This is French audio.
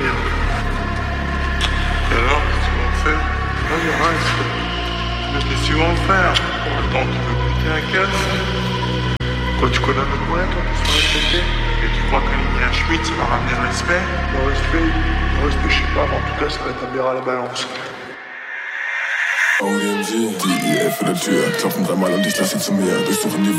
Merde. Et alors, qu'est-ce que tu vas faire? Vas-y, reste. Mais qu'est-ce que tu vas faire? Attends, tu veux péter un casque? Quoi, tu connais le moyen, toi, pour se faire respecter? Et tu crois qu'aligner un Schmitt, ça va ramener le respect? Le respect, je sais pas, mais en tout cas, ça rétablira la balance. OMG, die IE vor der Tür, klopfen dreimal und ich lass sie zu mir. Durchsuchen die